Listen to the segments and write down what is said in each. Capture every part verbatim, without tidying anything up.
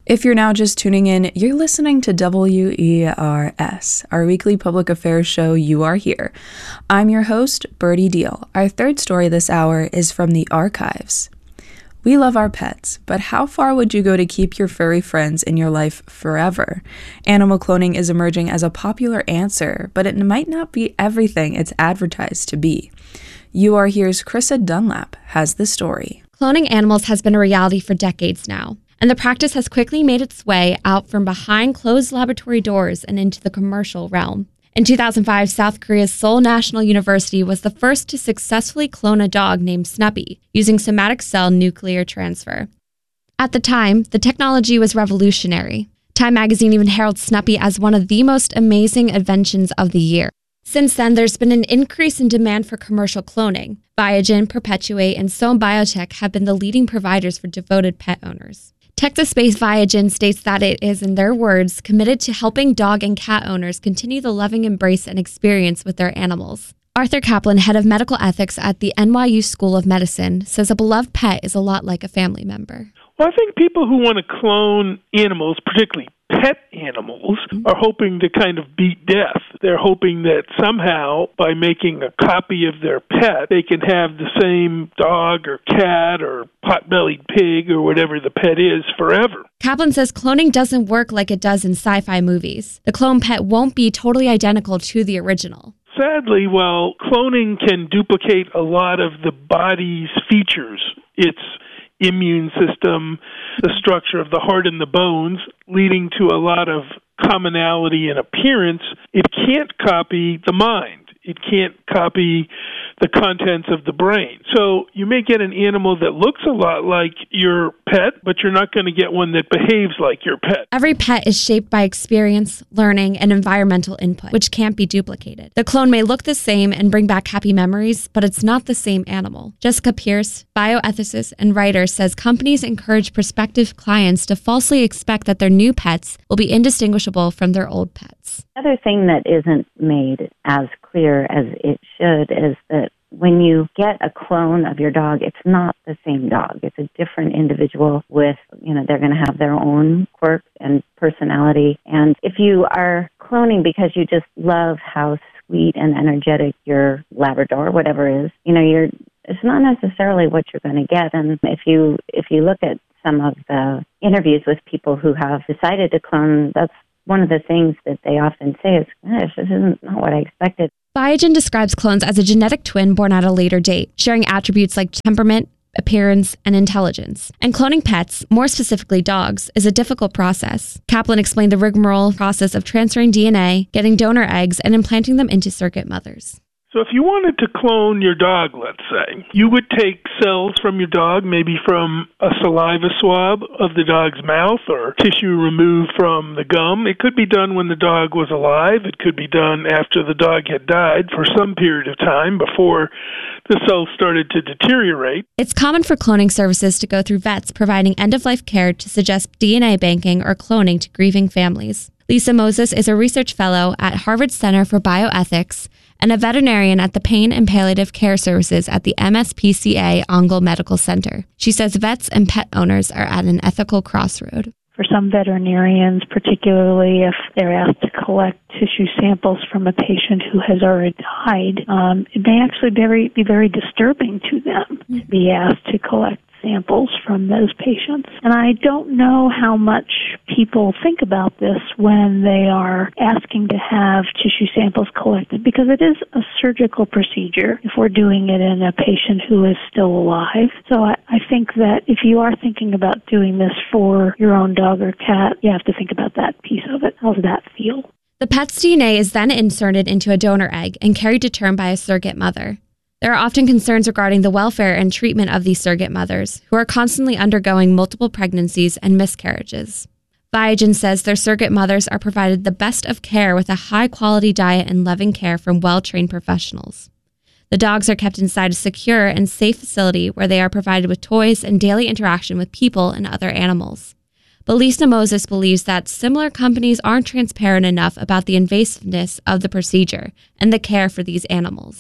If you're now just tuning in, you're listening to W E R S, our weekly public affairs show, You Are Here. I'm your host, Birdie Deal. Our third story this hour is from the archives. We love our pets, but how far would you go to keep your furry friends in your life forever? Animal cloning is emerging as a popular answer, but it might not be everything it's advertised to be. You Are Here's Krista Dunlap has the story. Cloning animals has been a reality for decades now, and the practice has quickly made its way out from behind closed laboratory doors and into the commercial realm. In two thousand five, South Korea's Seoul National University was the first to successfully clone a dog named Snuppy using somatic cell nuclear transfer. At the time, the technology was revolutionary. Time magazine even heralds Snuppy as one of the most amazing inventions of the year. Since then, there's been an increase in demand for commercial cloning. Biogen, Perpetuate, and Sohn Biotech have been the leading providers for devoted pet owners. Texas-based Biogen states that it is, in their words, committed to helping dog and cat owners continue the loving embrace and experience with their animals. Arthur Kaplan, head of medical ethics at the N Y U School of Medicine, says a beloved pet is a lot like a family member. Well, I think people who want to clone animals, particularly pet animals, are hoping to kind of beat death. They're hoping that somehow, by making a copy of their pet, they can have the same dog or cat or pot-bellied pig or whatever the pet is forever. Kaplan says cloning doesn't work like it does in sci-fi movies. The clone pet won't be totally identical to the original. Sadly, while cloning can duplicate a lot of the body's features, its immune system, the structure of the heart and the bones, leading to a lot of commonality in appearance, it can't copy the mind. It can't copy the contents of the brain. So you may get an animal that looks a lot like your pet, but you're not going to get one that behaves like your pet. Every pet is shaped by experience, learning, and environmental input, which can't be duplicated. The clone may look the same and bring back happy memories, but it's not the same animal. Jessica Pierce, bioethicist and writer, says companies encourage prospective clients to falsely expect that their new pets will be indistinguishable from their old pets. Another thing that isn't made as clear as it should is that when you get a clone of your dog, it's not the same dog. It's a different individual with, you know, they're going to have their own quirks and personality. And if you are cloning because you just love how sweet and energetic your Labrador, whatever is, you know, you're, it's not necessarily what you're going to get. And if you, if you look at some of the interviews with people who have decided to clone, that's one of the things that they often say is, gosh, this isn't not what I expected. Biogen describes clones as a genetic twin born at a later date, sharing attributes like temperament, appearance, and intelligence. And cloning pets, more specifically dogs, is a difficult process. Kaplan explained the rigmarole process of transferring D N A, getting donor eggs, and implanting them into surrogate mothers. So if you wanted to clone your dog, let's say, you would take cells from your dog, maybe from a saliva swab of the dog's mouth or tissue removed from the gum. It could be done when the dog was alive. It could be done after the dog had died for some period of time before the cells started to deteriorate. It's common for cloning services to go through vets providing end-of-life care to suggest D N A banking or cloning to grieving families. Lisa Moses is a research fellow at Harvard Center for Bioethics and a veterinarian at the Pain and Palliative Care Services at the M S P C A Ongle Medical Center. She says vets and pet owners are at an ethical crossroad. For some veterinarians, particularly if they're asked to collect tissue samples from a patient who has already died, um, it may actually very, be very disturbing to them to be asked to collect samples from those patients. And I don't know how much people think about this when they are asking to have tissue samples collected, because it is a surgical procedure if we're doing it in a patient who is still alive. So I, I think that if you are thinking about doing this for your own dog or cat, you have to think about that piece of it. How does that feel? The pet's D N A is then inserted into a donor egg and carried to term by a surrogate mother. There are often concerns regarding the welfare and treatment of these surrogate mothers, who are constantly undergoing multiple pregnancies and miscarriages. Biogen says their surrogate mothers are provided the best of care with a high-quality diet and loving care from well-trained professionals. The dogs are kept inside a secure and safe facility where they are provided with toys and daily interaction with people and other animals. But Lisa Moses believes that similar companies aren't transparent enough about the invasiveness of the procedure and the care for these animals.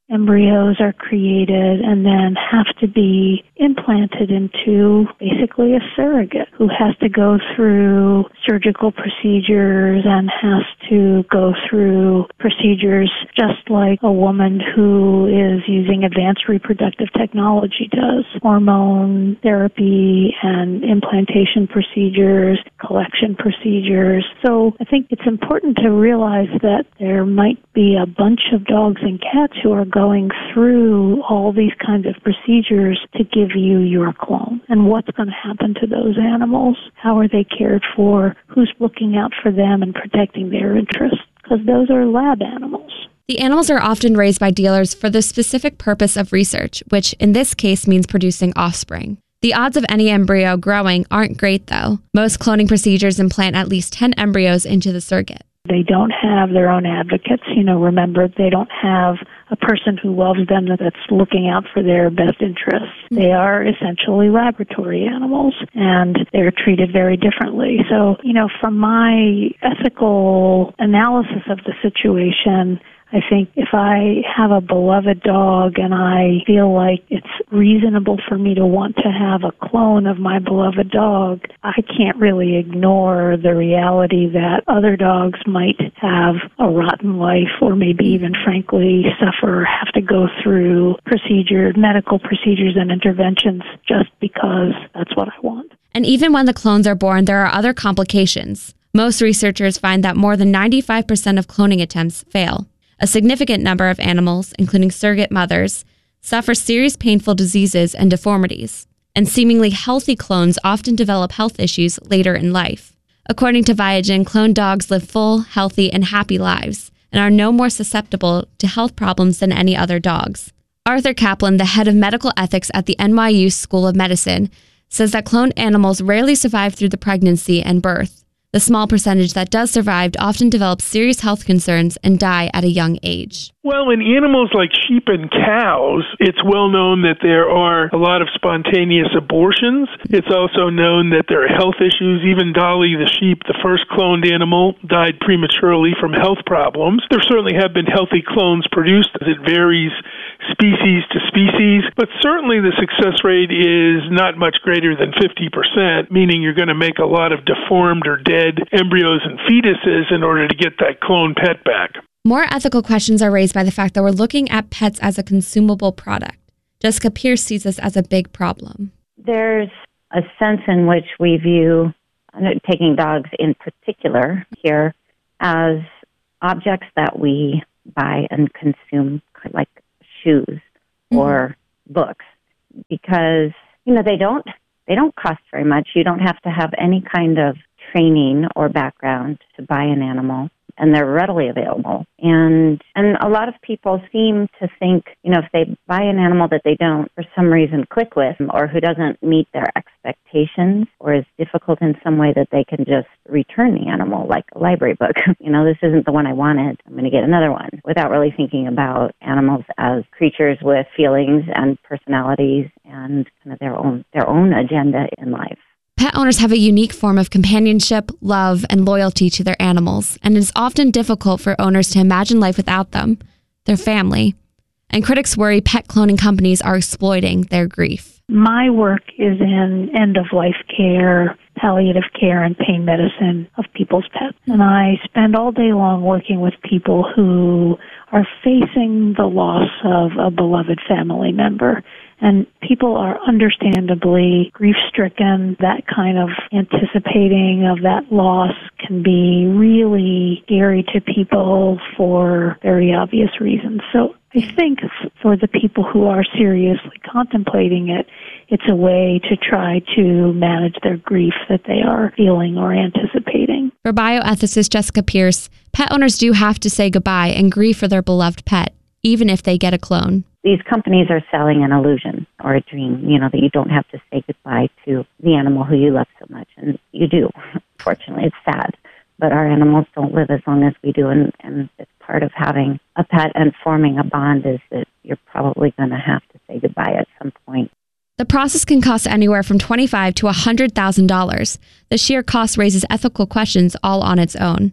embryos are created and then have to be implanted into basically a surrogate who has to go through surgical procedures and has to go through procedures just like a woman who is using advanced reproductive technology does. Hormone therapy and implantation procedures, collection procedures. So I think it's important to realize that there might be a bunch of dogs and cats who are going through all these kinds of procedures to give you your clone. And what's going to happen to those animals? How are they cared for? Who's looking out for them and protecting their interests? Because those are lab animals. The animals are often raised by dealers for the specific purpose of research, which in this case means producing offspring. The odds of any embryo growing aren't great, though. Most cloning procedures implant at least ten embryos into the surrogate. They don't have their own advocates. You know, remember, they don't have a person who loves them that's looking out for their best interests. They are essentially laboratory animals, and they're treated very differently. So, you know, from my ethical analysis of the situation, I think if I have a beloved dog and I feel like it's reasonable for me to want to have a clone of my beloved dog, I can't really ignore the reality that other dogs might have a rotten life or maybe even, frankly, suffer or have to go through procedures, medical procedures and interventions just because that's what I want. And even when the clones are born, there are other complications. Most researchers find that more than ninety-five percent of cloning attempts fail. A significant number of animals, including surrogate mothers, suffer serious painful diseases and deformities, and seemingly healthy clones often develop health issues later in life. According to Viagen, cloned dogs live full, healthy, and happy lives, and are no more susceptible to health problems than any other dogs. Arthur Kaplan, the head of medical ethics at the N Y U School of Medicine, says that cloned animals rarely survive through the pregnancy and birth. The small percentage that does survive often develops serious health concerns and die at a young age. Well, in animals like sheep and cows, it's well known that there are a lot of spontaneous abortions. It's also known that there are health issues. Even Dolly the sheep, the first cloned animal, died prematurely from health problems. There certainly have been healthy clones produced. It varies species to species, but certainly the success rate is not much greater than fifty percent, meaning you're going to make a lot of deformed or dead embryos and fetuses in order to get that clone pet back. More ethical questions are raised by the fact that we're looking at pets as a consumable product. Jessica Pierce sees this as a big problem. There's a sense in which we view, taking dogs in particular here, as objects that we buy and consume, like shoes mm-hmm. or books, because, you know, they don't they don't cost very much. You don't have to have any kind of training or background to buy an animal, and they're readily available. And and a lot of people seem to think, you know, if they buy an animal that they don't, for some reason, click with, or who doesn't meet their expectations, or is difficult in some way, that they can just return the animal like a library book. You know, this isn't the one I wanted, I'm going to get another one, without really thinking about animals as creatures with feelings and personalities and kind of their own their own agenda in life. Pet owners have a unique form of companionship, love, and loyalty to their animals, and it is often difficult for owners to imagine life without them, their family. And critics worry pet cloning companies are exploiting their grief. My work is in end-of-life care, palliative care, and pain medicine of people's pets. And I spend all day long working with people who are facing the loss of a beloved family member. And people are understandably grief-stricken. That kind of anticipating of that loss can be really scary to people for very obvious reasons. So I think for the people who are seriously contemplating it, it's a way to try to manage their grief that they are feeling or anticipating. For bioethicist Jessica Pierce, pet owners do have to say goodbye and grieve for their beloved pet, even if they get a clone. These companies are selling an illusion or a dream, you know, that you don't have to say goodbye to the animal who you love so much. And you do. Fortunately, it's sad. But our animals don't live as long as we do. And, and it's part of having a pet and forming a bond is that you're probably going to have to say goodbye at some point. The process can cost anywhere from twenty-five thousand dollars to one hundred thousand dollars. The sheer cost raises ethical questions all on its own.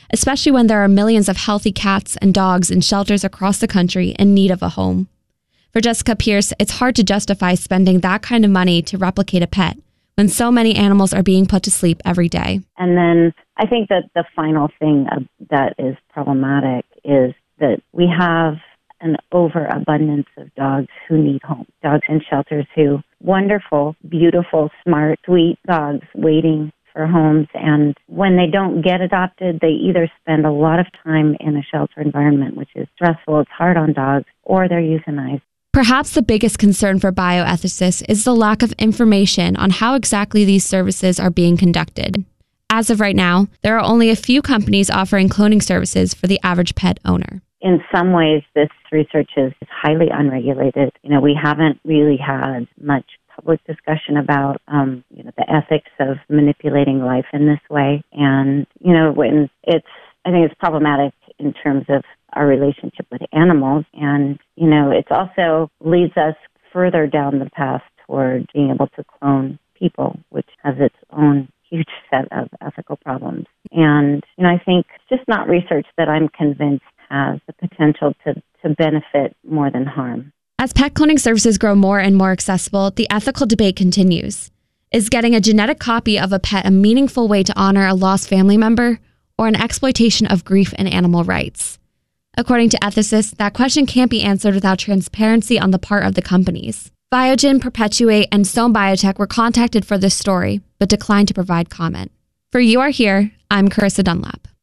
especially when there are millions of healthy cats and dogs in shelters across the country in need of a home. For Jessica Pierce, it's hard to justify spending that kind of money to replicate a pet when so many animals are being put to sleep every day. And then I think that the final thing that is problematic is that we have an overabundance of dogs who need homes, dogs in shelters who, wonderful, beautiful, smart, sweet dogs waiting for homes. And when they don't get adopted, they either spend a lot of time in a shelter environment, which is stressful, it's hard on dogs, or they're euthanized. Perhaps the biggest concern for bioethicists is the lack of information on how exactly these services are being conducted. As of right now, there are only a few companies offering cloning services for the average pet owner. In some ways, this research is highly unregulated. You know, we haven't really had much public discussion about, um, you know, the ethics of manipulating life in this way. And, you know, when it's, I think it's problematic in terms of our relationship with animals. And, you know, it also leads us further down the path toward being able to clone people, which has its own huge set of ethical problems. And, you know, I think it's just not research that I'm convinced has the potential to, to benefit more than harm. As pet cloning services grow more and more accessible, the ethical debate continues. Is getting a genetic copy of a pet a meaningful way to honor a lost family member, or an exploitation of grief and animal rights? According to ethicists, that question can't be answered without transparency on the part of the companies. Biogen, Perpetuate, and Stone Biotech were contacted for this story, but declined to provide comment. For You Are Here, I'm Carissa Dunlap.